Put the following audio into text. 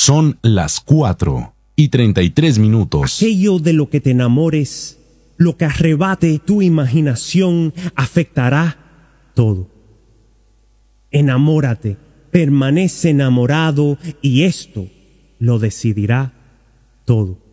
Son las 4:33. Aquello de lo que te enamores, lo que arrebate tu imaginación, afectará todo. Enamórate, permanece enamorado y esto lo decidirá todo.